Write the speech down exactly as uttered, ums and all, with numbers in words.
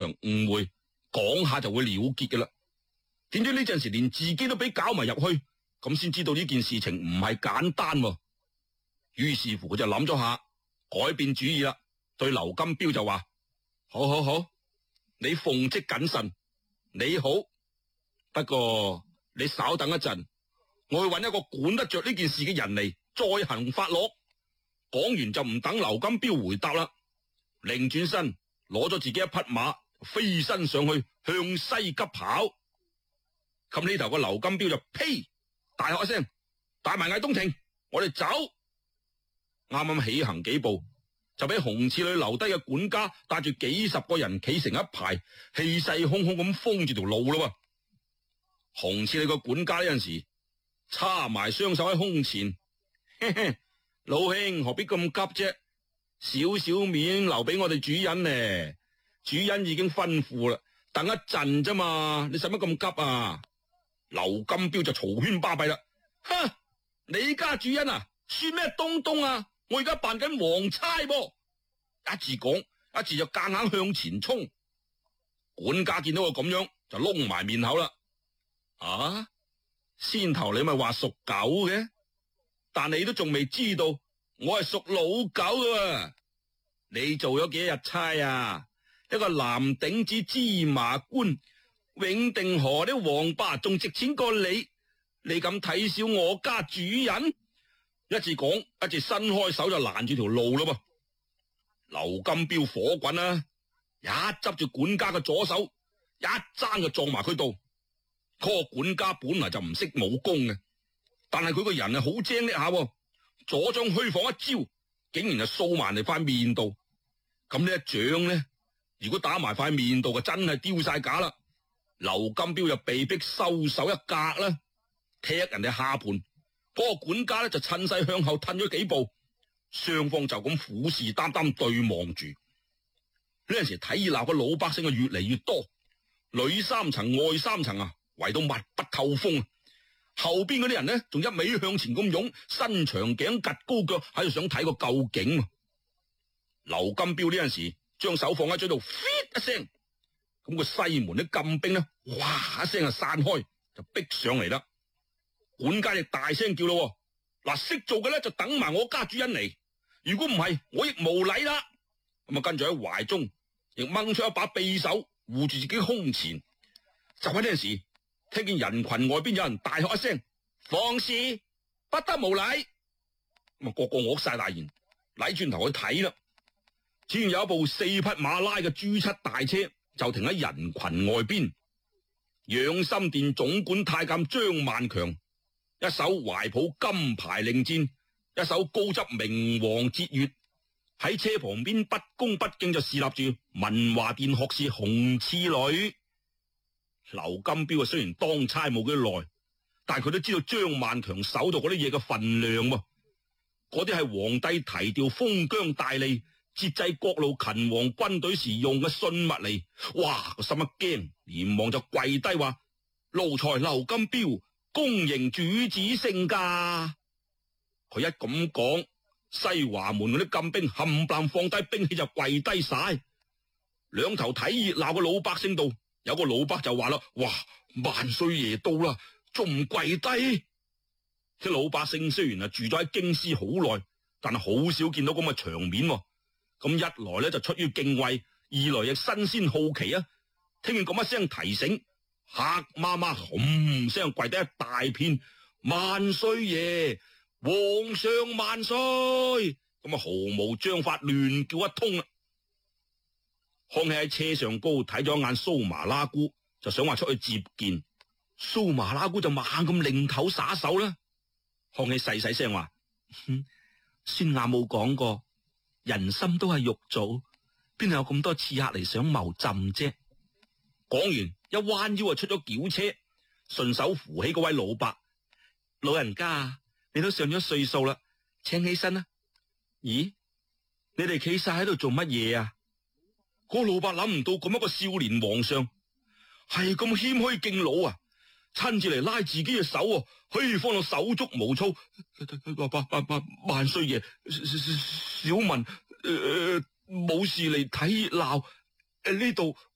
場誤會，講下就會了結嘅啦。點知呢陣時連自己都俾搞埋入去，咁先知道呢件事情唔係簡單喎。於是乎佢就諗咗下，改變主意啦，對劉金彪就話：好好好，你奉職謹慎，你好。不過你稍等一陣，我去揾一個管得着呢件事嘅人嚟，再行發落。講完就唔等劉金彪回答啦，擰轉身攞咗自己一匹馬，飛身上去向西急跑。咁呢頭個劉金彪就呸大喝一聲，帶埋魏東亭，我哋走。啱啱起行幾步，就俾紅刺裏留低嘅管家帶住幾十個人企成一排，氣勢洶洶咁封住條路啦。紅刺裏個管家呢陣時叉埋雙手喺胸前，嘿嘿，老兄何必咁急啫？少少面留俾我哋主人呢，主人已經吩咐啦，等一陣啫嘛，你使乜咁急啊？劉金彪就嘈喧巴閉啦，哼，你家主人啊，算咩東東啊？我而家扮緊皇差噃，一字講一字就夾硬向前衝。管家見到我咁樣就窿埋面口啦。啊，先頭你咪話屬狗嘅，但你都仲未知道我係屬老狗噶。你做咗幾日差啊？一個藍頂子芝麻官，永定河啲王八仲值錢過你，你咁睇小我家主人？一字講一字伸開手就攔住條路咯噃。劉金彪火滾啦，一執住管家嘅左手，一爭就撞埋佢度。嗰個管家本來就唔識武功嘅，但係佢個人係好精叻下，左將虛晃一招，竟然就掃埋嚟塊面度。咁呢一掌呢，如果打埋塊面度，就真係丟晒架啦。劉金彪就被逼收手一格啦，踢人哋下盤。嗰個管家咧就趁勢向後褪咗幾步，雙方就咁虎視眈眈對望住。呢陣時睇熱鬧嘅老百姓啊越嚟越多，裏三層外三層啊圍到密不透風。後邊嗰啲人呢仲一味向前咁湧，伸長頸趷高腳喺度想睇個究竟。劉金彪呢陣時將手放喺嘴度 fit 一聲，咁個西門啲禁兵呢哇一聲就散開，就逼上嚟啦。管家亦大聲叫咯，嗱，識做嘅咧就等埋我家主人嚟，如果唔係我亦無禮啦。咁啊跟住喺懷中亦掹出一把匕首護住自己胸前。就喺呢陣時聽見人群外邊有人大喝一聲：放肆，不得無禮。咁啊個個惡晒大言，禮轉頭去睇啦。只見有一部四匹馬拉嘅 G 七大車就停喺人群外邊，養心殿總管太監張萬強一手懷抱金牌令箭，一手高執明王節鉞，喺車旁邊不恭不敬就侍立住文華殿學士洪次女。劉金彪啊雖然當差冇幾耐，但係佢都知道張萬強手度嗰啲嘢嘅分量喎。嗰啲係皇帝提調封疆大吏、節制各路勤王軍隊時用嘅信物嚟。哇，個心一驚，連忙就跪低話：奴才劉金彪恭迎主子聖駕。佢一咁講，西華門嗰啲禁兵冚唪唥放低兵器就跪低晒。兩頭睇熱鬧嘅老百姓度，有個老伯就話啦：哇，萬歲爺到啦，仲唔跪低？啲老百姓雖然係住咗喺京師好耐，但係好少見到咁嘅場面。咁一來咧就出於敬畏，二來亦新鮮好奇啊！聽見咁一聲提醒，黑媽媽轟聲跪低一大片，萬歲爺，皇上萬歲！咁啊毫無章法，亂叫一通啦。康熙喺車上高睇咗眼蘇麻拉姑，就想話出去接見。蘇麻拉姑就猛咁擰頭耍手啦。康熙細細聲話：哼，孫亞冇講過，人心都係肉做，邊有咁多刺客嚟想謀朕啫？講完一彎腰就出咗轎車，順手扶起嗰位老伯。老人家，你都上咗歲數啦，請起身啦。咦，你哋企晒喺度做乜嘢啊？嗰老伯諗唔到咁一個少年皇上係咁謙虛敬老啊，親自嚟拉自己嘅手啊，可以放到手足無措。萬歲爺，小民誒冇事嚟睇熱鬧，誒呢度